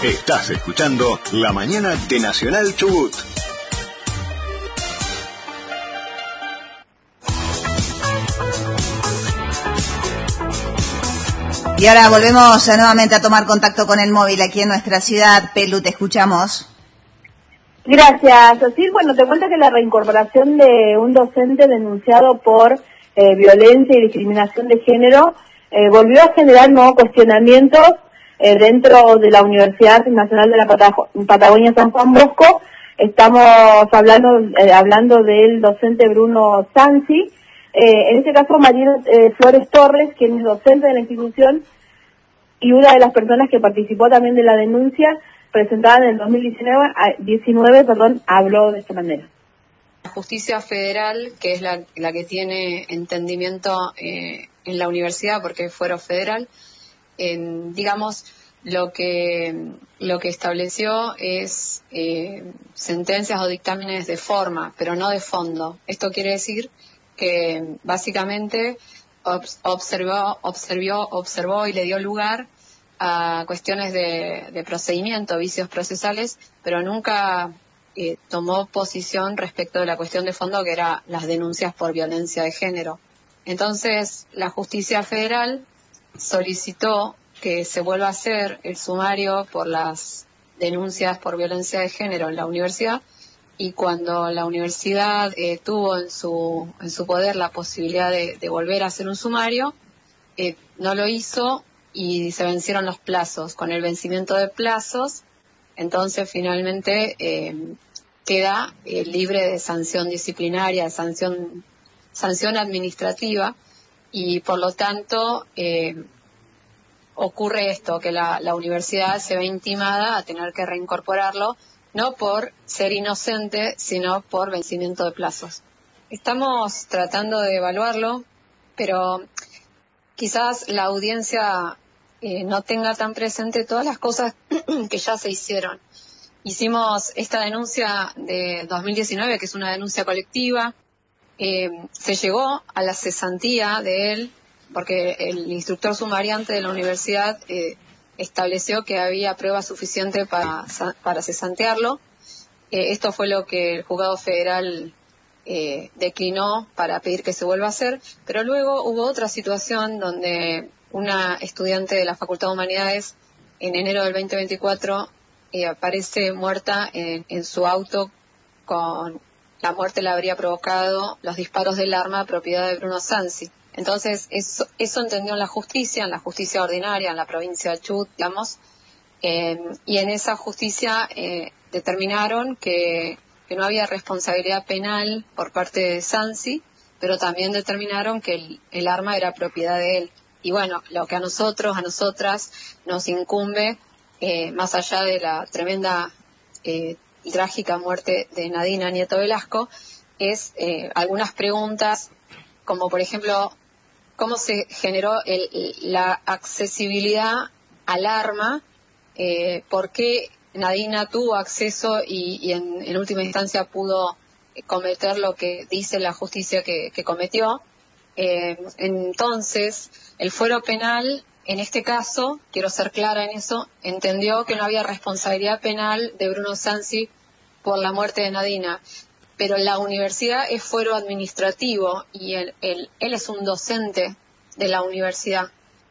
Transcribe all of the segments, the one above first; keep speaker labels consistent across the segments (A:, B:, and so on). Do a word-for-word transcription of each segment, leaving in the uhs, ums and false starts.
A: Estás escuchando La Mañana de Nacional Chubut.
B: Y ahora volvemos nuevamente a tomar contacto con el móvil aquí en nuestra ciudad. Pelu, te escuchamos.
C: Gracias, Osir. Bueno, te cuento que la reincorporación de un docente denunciado por eh, violencia y discriminación de género eh, volvió a generar nuevos cuestionamientos eh, dentro de la Universidad Nacional de la Patago- Patagonia San Juan Bosco. Estamos hablando eh, hablando del docente Bruno Sansi. Eh, en este caso, María eh, Flores Torres, quien es docente de la institución y una de las personas que participó también de la denuncia presentada en el dos mil diecinueve, diecinueve perdón, habló de esta manera.
D: La justicia federal, que es la, la que tiene entendimiento eh, en la universidad, porque es fuero federal, eh, digamos, lo que lo que estableció es eh, sentencias o dictámenes de forma, pero no de fondo. Esto quiere decir que básicamente observó, observó, observó y le dio lugar a cuestiones de, de procedimiento, vicios procesales, pero nunca eh, tomó posición respecto de la cuestión de fondo, que era las denuncias por violencia de género. Entonces, la justicia federal solicitó que se vuelva a hacer el sumario por las denuncias por violencia de género en la universidad, y cuando la universidad eh, tuvo en su en su poder la posibilidad de, de volver a hacer un sumario, eh, no lo hizo y se vencieron los plazos. Con el vencimiento de plazos, entonces finalmente eh, queda eh, libre de sanción disciplinaria, de sanción, sanción administrativa, y por lo tanto eh, ocurre esto, que la, la universidad se ve intimada a tener que reincorporarlo, no por ser inocente, sino por vencimiento de plazos. Estamos tratando de evaluarlo, pero quizás la audiencia eh, no tenga tan presente todas las cosas que ya se hicieron. Hicimos esta denuncia de dos mil diecinueve, que es una denuncia colectiva. Eh, se llegó a la cesantía de él, porque el instructor sumariante de la universidad eh, estableció que había prueba suficiente para, para cesantearlo. Eh, esto fue lo que el juzgado federal eh, declinó para pedir que se vuelva a hacer, pero luego hubo otra situación donde una estudiante de la Facultad de Humanidades en enero del veinte veinticuatro eh, aparece muerta en, en su auto. Con la muerte la habría provocado los disparos del arma propiedad de Bruno Sansi. Entonces, eso, eso entendió en la justicia, en la justicia ordinaria, en la provincia de Chubut, digamos, eh, y en esa justicia eh, determinaron que, que no había responsabilidad penal por parte de Sansi, pero también determinaron que el, el arma era propiedad de él. Y bueno, lo que a nosotros, a nosotras, nos incumbe, eh, más allá de la tremenda eh, y trágica muerte de Nadina Nieto Velasco, es eh, algunas preguntas, como por ejemplo, cómo se generó el, la accesibilidad al arma, eh, por qué Nadina tuvo acceso y, y en, en última instancia pudo cometer lo que dice la justicia que, que cometió. Eh, entonces, el fuero penal, en este caso, quiero ser clara en eso, entendió que no había responsabilidad penal de Bruno Sansi por la muerte de Nadina. Pero la universidad es fuero administrativo y él, él, él es un docente de la universidad.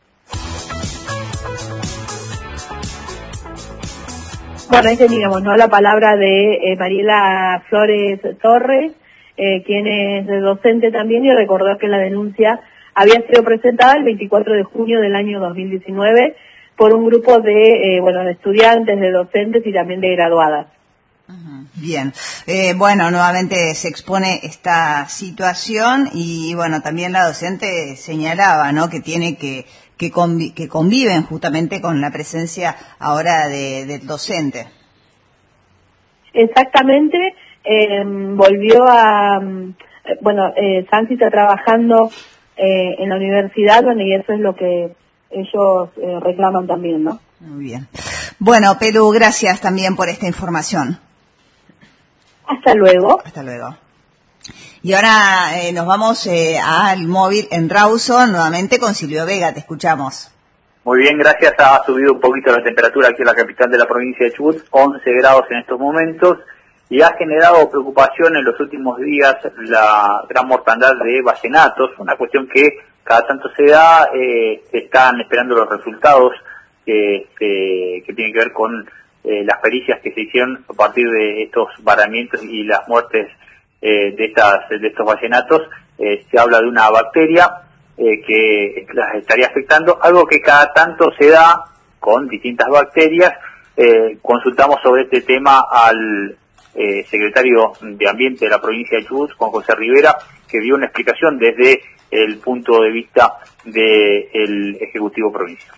C: Bueno, ahí teníamos, ¿no?, la palabra de eh, Mariela Flores Torres, eh, quien es docente también, y recordó que la denuncia había sido presentada el veinticuatro de junio del año dos mil diecinueve por un grupo de, eh, bueno, de estudiantes, de docentes y también de graduadas.
B: Bien, eh, bueno, nuevamente se expone esta situación y bueno, también la docente señalaba, ¿no?, que tiene que que, convi que conviven justamente con la presencia ahora de, del docente.
C: Exactamente, eh, volvió a, bueno, eh, Sansi está trabajando eh, en la universidad, bueno, y eso es lo que ellos eh, reclaman también, ¿no?
B: Muy bien. Bueno, Pelu, gracias también por esta información.
C: Hasta luego.
B: Hasta luego. Y ahora eh, nos vamos eh, al móvil en Rawson, nuevamente con Silvio Vega, te escuchamos.
E: Muy bien, gracias. Ha subido un poquito la temperatura aquí en la capital de la provincia de Chubut, once grados en estos momentos, y ha generado preocupación en los últimos días la gran mortandad de ballenatos, una cuestión que cada tanto se da, eh, se están esperando los resultados que, que, que tienen que ver con eh, las pericias que se hicieron a partir de estos varamientos y las muertes eh, de, estas, de estos ballenatos. Eh, se habla de una bacteria Eh, que las estaría afectando, algo que cada tanto se da con distintas bacterias. Eh, consultamos sobre este tema al eh, secretario de Ambiente de la provincia de Chubut, Juan José Rivera, que dio una explicación desde el punto de vista del Ejecutivo Provincial.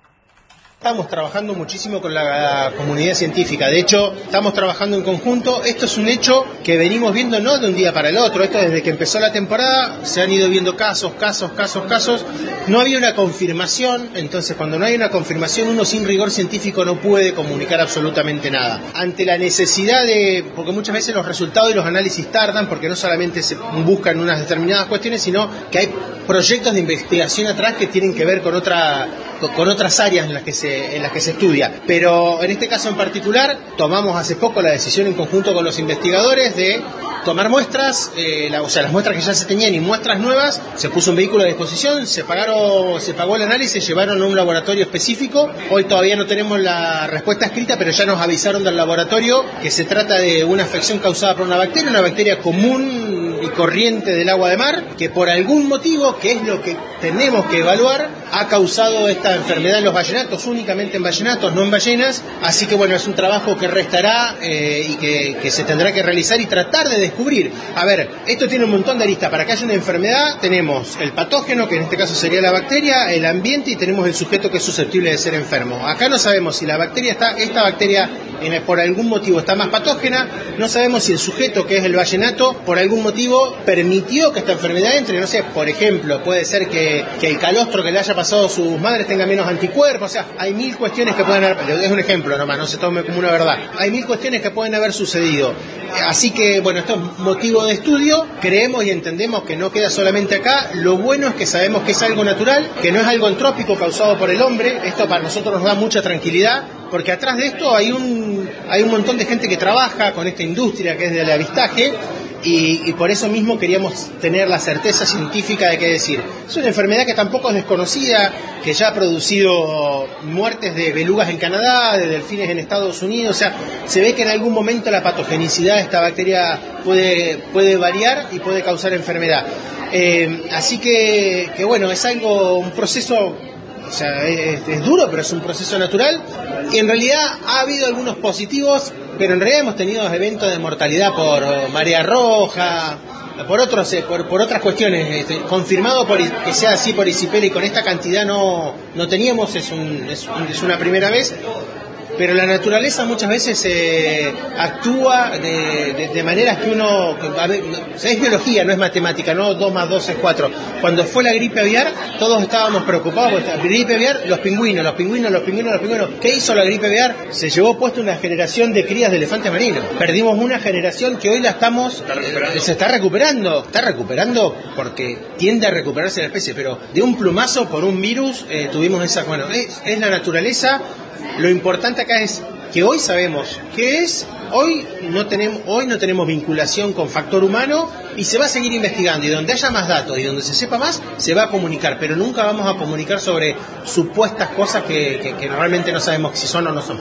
F: Estamos trabajando muchísimo con la comunidad científica, de hecho estamos trabajando en conjunto. Esto es un hecho que venimos viendo no de un día para el otro, esto desde que empezó la temporada se han ido viendo casos, casos, casos, casos, no había una confirmación, entonces cuando no hay una confirmación uno sin rigor científico no puede comunicar absolutamente nada. Ante la necesidad de, porque muchas veces los resultados y los análisis tardan porque no solamente se buscan unas determinadas cuestiones, sino que hay proyectos de investigación atrás que tienen que ver con otra con otras áreas en las que se en las que se estudia, pero en este caso en particular tomamos hace poco la decisión en conjunto con los investigadores de tomar muestras, eh, la, o sea las muestras que ya se tenían y muestras nuevas, se puso un vehículo a disposición, se pagaron, se pagó el análisis, llevaron a un laboratorio específico. Hoy todavía no tenemos la respuesta escrita, pero ya nos avisaron del laboratorio que se trata de una afección causada por una bacteria, una bacteria común y corriente del agua de mar, que por algún motivo, que es lo que tenemos que evaluar, ha causado esta enfermedad en los ballenatos, únicamente en ballenatos, no en ballenas. Así que bueno, es un trabajo que restará eh, y que, que se tendrá que realizar y tratar de descubrir. A ver, esto tiene un montón de aristas. Para que haya una enfermedad tenemos el patógeno, que en este caso sería la bacteria, el ambiente, y tenemos el sujeto que es susceptible de ser enfermo. Acá no sabemos si la bacteria está, esta bacteria en, por algún motivo está más patógena, no sabemos si el sujeto, que es el ballenato, por algún motivo permitió que esta enfermedad entre. No sé, por ejemplo, puede ser que, que el calostro que le haya pasado a sus madres tenga menos anticuerpos. O sea, hay mil cuestiones que pueden haber, es un ejemplo nomás, no se tome como una verdad, hay mil cuestiones que pueden haber sucedido. Así que bueno, esto es motivo de estudio, creemos y entendemos que no queda solamente acá. Lo bueno es que sabemos que es algo natural, que no es algo antrópico causado por el hombre. Esto para nosotros nos da mucha tranquilidad, porque atrás de esto hay un, hay un montón de gente que trabaja con esta industria que es del avistaje. Y, y por eso mismo queríamos tener la certeza científica de qué decir. Es una enfermedad que tampoco es desconocida, que ya ha producido muertes de belugas en Canadá, de delfines en Estados Unidos. O sea, se ve que en algún momento la patogenicidad de esta bacteria puede, puede variar y puede causar enfermedad. Eh, así que, que bueno, es algo, un proceso, o sea, es, es duro, pero es un proceso natural. Y en realidad ha habido algunos positivos, pero en realidad hemos tenido eventos de mortalidad por marea roja, por otros, por, por otras cuestiones, este, confirmado por que sea así por ICIPEL, y con esta cantidad no, no teníamos, es, un, es, un, es una primera vez. Pero la naturaleza muchas veces eh, actúa de, de, de maneras que uno, que, a ver, es biología, no es matemática, no dos más dos es cuatro. Cuando fue la gripe aviar, todos estábamos preocupados por esta gripe aviar, los pingüinos, los pingüinos, los pingüinos, los pingüinos. ¿Qué hizo la gripe aviar? Se llevó puesto una generación de crías de elefantes marinos. Perdimos una generación que hoy la estamos, eh, se está recuperando, está recuperando porque tiende a recuperarse la especie, pero de un plumazo por un virus eh, tuvimos esa, bueno, es, es la naturaleza. Lo importante acá es que hoy sabemos qué es, hoy no tenemos, hoy no tenemos vinculación con factor humano y se va a seguir investigando, y donde haya más datos y donde se sepa más, se va a comunicar, pero nunca vamos a comunicar sobre supuestas cosas que, que, que realmente no sabemos si son o no son.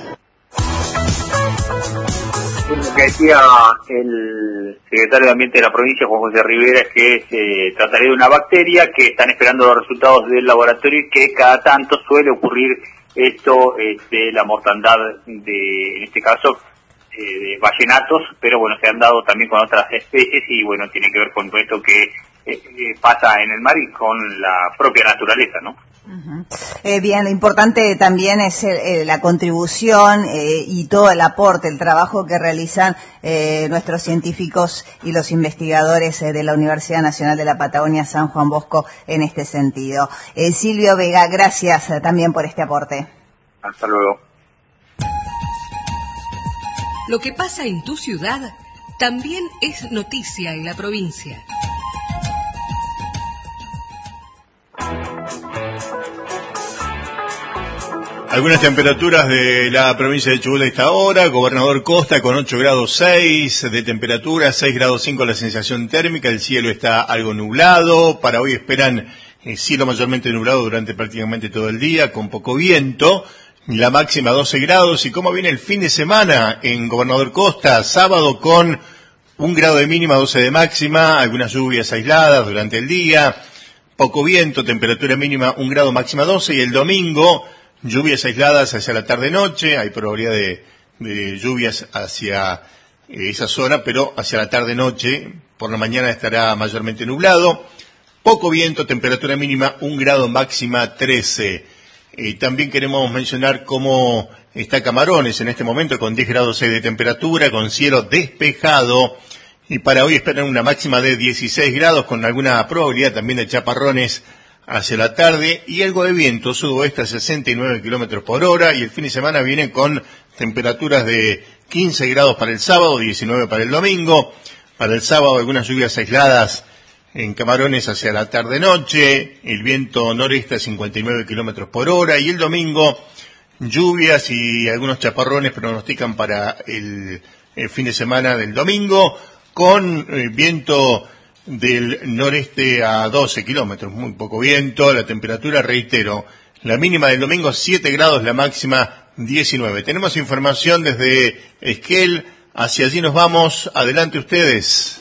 E: Lo que decía el secretario de Ambiente de la provincia, Juan José Rivera, es que se trataría de una bacteria que están esperando los resultados del laboratorio y que cada tanto suele ocurrir esto, este, la mortandad de, en este caso, eh, de ballenatos, pero bueno, se han dado también con otras especies y bueno, tiene que ver con todo esto que eh, pasa en el mar y con la propia naturaleza, ¿no?
B: Uh-huh. Eh, bien, lo importante también es el, eh, la contribución eh, y todo el aporte, el trabajo que realizan eh, nuestros científicos y los investigadores eh, de la Universidad Nacional de la Patagonia San Juan Bosco en este sentido. Eh, Silvio Vega, gracias eh, también por este aporte.
E: Hasta luego.
G: Lo que pasa en tu ciudad también es noticia en la provincia.
H: Algunas temperaturas de la provincia de Chubut a esta hora. Gobernador Costa con ocho grados seis de temperatura, seis grados cinco la sensación térmica. El cielo está algo nublado. Para hoy esperan eh, cielo mayormente nublado durante prácticamente todo el día, con poco viento. La máxima doce grados. ¿Y cómo viene el fin de semana en Gobernador Costa? Sábado con un grado de mínima, doce de máxima. Algunas lluvias aisladas durante el día. Poco viento, temperatura mínima un grado, máxima doce. Y el domingo, lluvias aisladas hacia la tarde-noche, hay probabilidad de, de lluvias hacia eh, esa zona, pero hacia la tarde-noche, por la mañana estará mayormente nublado. Poco viento, temperatura mínima un grado, máxima trece. Eh, también queremos mencionar cómo está Camarones en este momento, con diez grados seis de temperatura, con cielo despejado. Y para hoy esperan una máxima de dieciséis grados, con alguna probabilidad también de chaparrones hacia la tarde, y algo de viento sudoeste a sesenta y nueve kilómetros por hora, y el fin de semana viene con temperaturas de quince grados para el sábado, diecinueve para el domingo. Para el sábado algunas lluvias aisladas en Camarones hacia la tarde-noche, el viento noreste a cincuenta y nueve kilómetros por hora, y el domingo lluvias y algunos chaparrones pronostican para el, el fin de semana del domingo, con eh, viento del noreste a doce kilómetros, muy poco viento. La temperatura, reitero, la mínima del domingo siete grados, la máxima diecinueve. Tenemos información desde Esquel, hacia allí nos vamos. Adelante ustedes.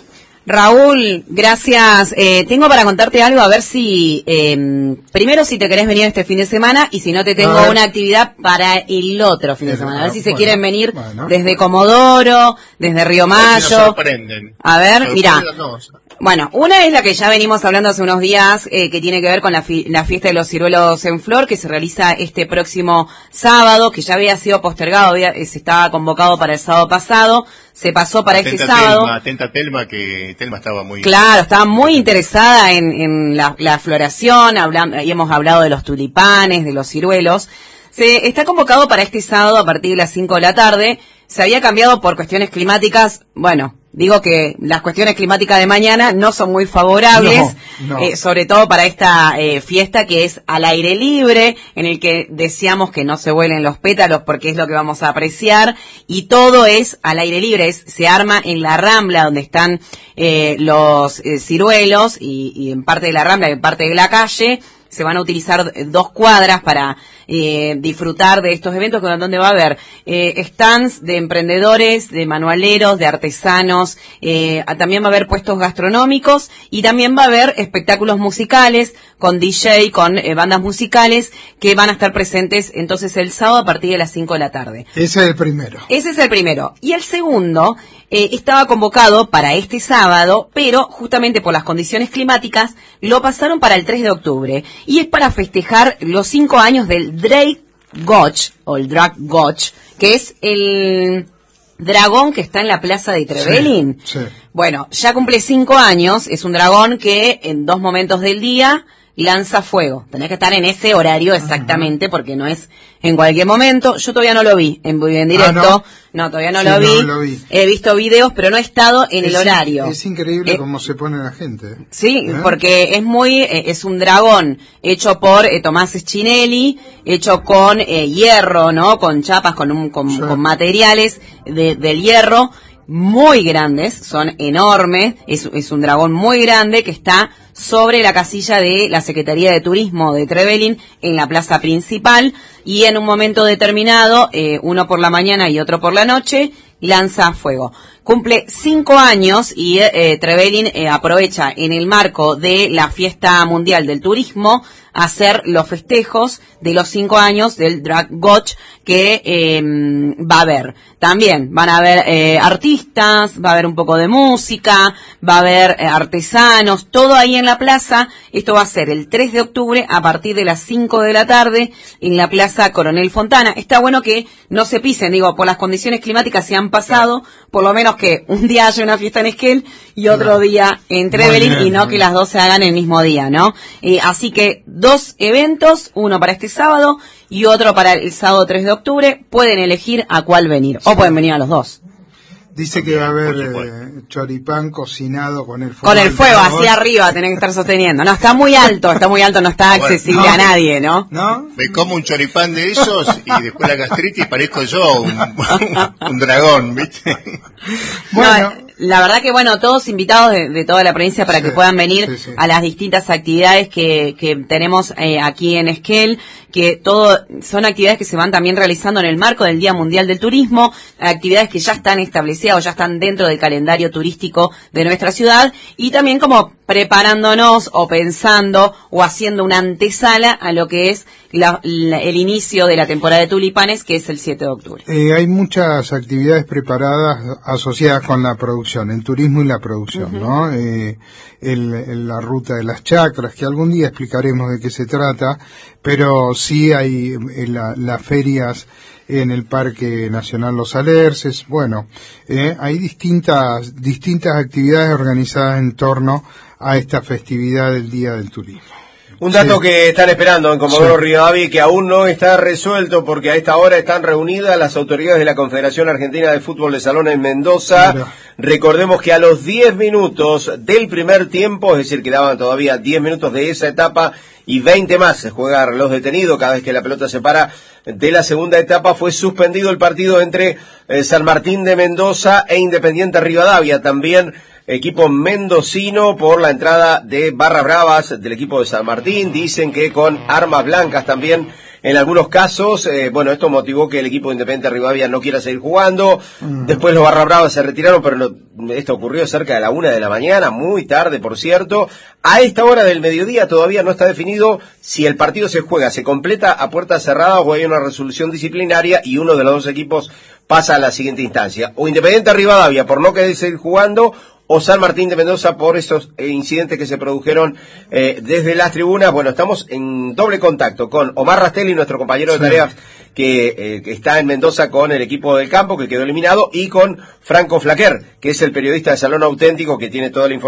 I: Raúl, gracias. Eh, tengo para contarte algo, a ver si, eh, primero si te querés venir este fin de semana, y si no te tengo una actividad para el otro fin de semana. A ver si se bueno, quieren venir bueno. desde Comodoro, desde Río Mayo. A ver, mira. Bueno, una es la que ya venimos hablando hace unos días, eh, que tiene que ver con la, fi la fiesta de los ciruelos en flor, que se realiza este próximo sábado, que ya había sido postergado, había, eh, se estaba convocado para el sábado pasado, se pasó para atenta este sábado.
H: Telma, atenta Telma, que Telma estaba muy...
I: Claro, estaba muy interesada en, en la, la floración, hablando, y hemos hablado de los tulipanes, de los ciruelos. Se está convocado para este sábado a partir de las cinco de la tarde. Se había cambiado por cuestiones climáticas. Bueno, digo que las cuestiones climáticas de mañana no son muy favorables, no, no. Eh, sobre todo para esta eh, fiesta que es al aire libre, en el que deseamos que no se vuelen los pétalos porque es lo que vamos a apreciar, y todo es al aire libre, es, se arma en la Rambla donde están eh, los eh, ciruelos, y, y en parte de la Rambla y en parte de la calle. Se van a utilizar dos cuadras para eh, disfrutar de estos eventos, donde va a haber eh, stands de emprendedores, de manualeros, de artesanos, eh, también va a haber puestos gastronómicos, y también va a haber espectáculos musicales con D J, con eh, bandas musicales que van a estar presentes entonces el sábado a partir de las cinco de la tarde.
J: Ese es el primero.
I: Ese es el primero. Y el segundo eh, estaba convocado para este sábado, pero justamente por las condiciones climáticas lo pasaron para el tres de octubre. Y es para festejar los cinco años del Drake Goch, o el Drag Goch, que es el dragón que está en la plaza de Trevelin. Sí, sí. Bueno, ya cumple cinco años, es un dragón que en dos momentos del día lanza fuego. Tenés que estar en ese horario exactamente, uh-huh. porque no es en cualquier momento. Yo todavía no lo vi en vivo en directo. Ah, no. no, todavía no, sí, lo vi. no lo vi. He visto videos, pero no he estado en es el horario.
J: Es increíble eh, cómo se pone la gente.
I: Sí,
J: ¿Eh?
I: porque es muy, eh, es un dragón hecho por eh, Tomás Schinelli, hecho con eh, hierro, ¿no? Con chapas, con, un, con, sí. con materiales de, del hierro muy grandes, son enormes. Es, es un dragón muy grande que está sobre la casilla de la Secretaría de Turismo de Trevelin en la plaza principal, y en un momento determinado, eh, uno por la mañana y otro por la noche, lanza fuego. Cumple cinco años y eh, Trevelin eh, aprovecha en el marco de la fiesta mundial del turismo hacer los festejos de los cinco años del Drag Goch que eh, va a haber. También van a haber eh, artistas, va a haber un poco de música, va a haber eh, artesanos, todo ahí en la plaza. Esto va a ser el tres de octubre a partir de las cinco de la tarde en la Plaza Coronel Fontana. Está bueno que no se pisen, digo, por las condiciones climáticas se han pasado, por lo menos que un día haya una fiesta en Esquel y otro día en Trevelin, y no que las dos se hagan el mismo día, ¿no? Eh, así que dos eventos, uno para este sábado y otro para el sábado tres de octubre. Pueden elegir a cuál venir, o pueden venir a los dos.
J: Dice que va a haber eh, choripán cocinado con el fuego.
I: Con el fuego, así arriba, tenés que estar sosteniendo. No, está muy alto, está muy alto, no está accesible bueno, no, a nadie, ¿no?
J: ¿No?
H: Me como un choripán de esos y después la gastritis parezco yo, un, un dragón, ¿viste?
I: Bueno. No, la verdad que, bueno, todos invitados de, de toda la provincia para sí, que puedan venir sí, sí. a las distintas actividades que, que tenemos eh, aquí en Esquel, que todo son actividades que se van también realizando en el marco del Día Mundial del Turismo, actividades que ya están establecidas o ya están dentro del calendario turístico de nuestra ciudad, y también como preparándonos o pensando o haciendo una antesala a lo que es la, la, el inicio de la temporada de tulipanes, que es el siete de octubre.
J: Eh, hay muchas actividades preparadas asociadas con la producción, el turismo y la producción, uh-huh. ¿no? Eh, el, el, la ruta de las chacras, que algún día explicaremos de qué se trata, pero sí hay eh, la, las ferias en el Parque Nacional Los Alerces. Bueno, eh, hay distintas distintas actividades organizadas en torno a esta festividad del Día del Turismo.
K: Un dato sí. que están esperando en Comodoro
J: sí.
K: Rivadavia y que aún no está resuelto, porque a esta hora están reunidas las autoridades de la Confederación Argentina de Fútbol de Salón en Mendoza. Mira. Recordemos que a los diez minutos del primer tiempo, es decir, quedaban todavía diez minutos de esa etapa y veinte más, se juega a reloj detenido cada vez que la pelota se para de la segunda etapa, fue suspendido el partido entre eh, San Martín de Mendoza e Independiente Rivadavia, también equipo mendocino, por la entrada de barra bravas del equipo de San Martín. Dicen que con armas blancas también en algunos casos. Eh, bueno, esto motivó que el equipo de Independiente Rivadavia no quiera seguir jugando. Uh-huh. Después los barra bravas se retiraron, pero no, esto ocurrió cerca de la una de la mañana, muy tarde, por cierto. A esta hora del mediodía todavía no está definido si el partido se juega, se completa a puertas cerradas o hay una resolución disciplinaria y uno de los dos equipos pasa a la siguiente instancia. O Independiente Rivadavia por no querer seguir jugando, o San Martín de Mendoza por esos eh, incidentes que se produjeron eh, desde las tribunas. Bueno, estamos en doble contacto con Omar Rastelli, nuestro compañero de sí. tareas que, eh, que está en Mendoza con el equipo del campo que quedó eliminado, y con Franco Flaquer, que es el periodista de Salón Auténtico que tiene toda la información